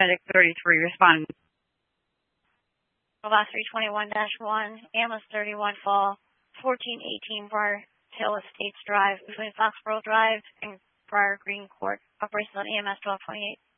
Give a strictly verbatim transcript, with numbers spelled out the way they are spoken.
Medic thirty-three responding. Robot three twenty-one dash one, ambulance thirty-one fall, fourteen eighteen Briar Hill Estates Drive between Foxborough Drive and Briar Green Court. Operations on E M S twelve twenty-eight.